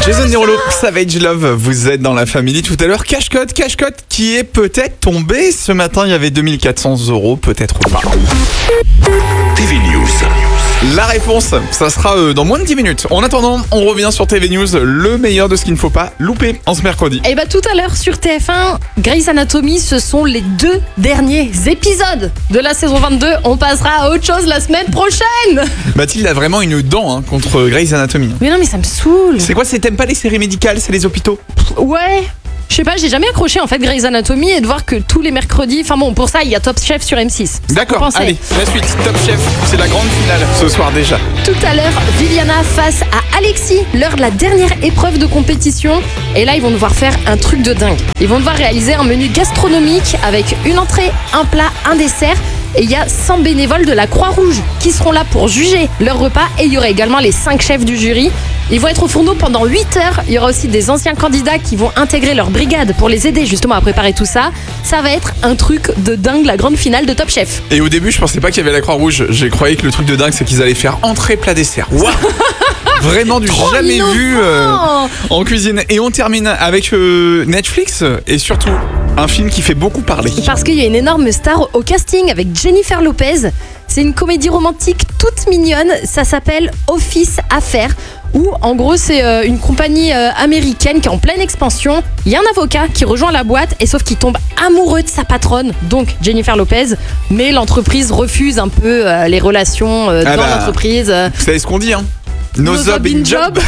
Jason Derulo, Savage Love, vous êtes dans la famille. Tout à l'heure, Cash Code qui est peut-être tombé. Ce matin, il y avait 2400 €, peut-être pas. TV News. La réponse, ça sera dans moins de 10 minutes. En attendant, on revient sur TV News, le meilleur de ce qu'il ne faut pas louper en ce mercredi. Et tout à l'heure sur TF1, Grey's Anatomy, ce sont les 2 derniers épisodes de la saison 22. On passera à autre chose la semaine prochaine. Mathilde a vraiment une dent contre Grey's Anatomy. Mais non, mais ça me saoule. C'est quoi, t'aimes pas les séries médicales, c'est les hôpitaux? Ouais. Je sais pas, j'ai jamais accroché en fait Grey's Anatomy et de voir que tous les mercredis, pour ça il y a Top Chef sur M6. D'accord, allez, la suite, Top Chef, c'est la grande finale ce soir déjà. Tout à l'heure, Viviana face à Alexis, l'heure de la dernière épreuve de compétition. Et là, ils vont devoir faire un truc de dingue. Ils vont devoir réaliser un menu gastronomique avec une entrée, un plat, un dessert. Et il y a 100 bénévoles de la Croix-Rouge qui seront là pour juger leur repas. Et il y aura également les 5 chefs du jury. Ils vont être au fourneau pendant 8 heures. Il y aura aussi des anciens candidats qui vont intégrer leur brigade pour les aider justement à préparer tout ça. Ça va être un truc de dingue, la grande finale de Top Chef. Et au début, je pensais pas qu'il y avait la Croix-Rouge. J'ai croyé que le truc de dingue, c'est qu'ils allaient faire entrée, plat, dessert. Waouh. Vraiment du jamais innovant. Vu en cuisine. Et on termine avec Netflix et surtout un film qui fait beaucoup parler. Parce qu'il y a une énorme star au casting avec Jennifer Lopez. C'est une comédie romantique toute mignonne. Ça s'appelle Office Affaires. Où en gros c'est une compagnie américaine qui est en pleine expansion. Il y a un avocat qui rejoint la boîte et sauf qu'il tombe amoureux de sa patronne, donc Jennifer Lopez. Mais l'entreprise refuse un peu les relations dans l'entreprise. Vous savez ce qu'on dit, hein? No job in job.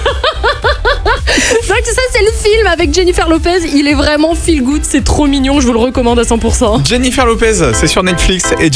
Donc ça c'est le film avec Jennifer Lopez. Il est vraiment feel good, c'est trop mignon, je vous le recommande à 100%. Jennifer Lopez, c'est sur Netflix et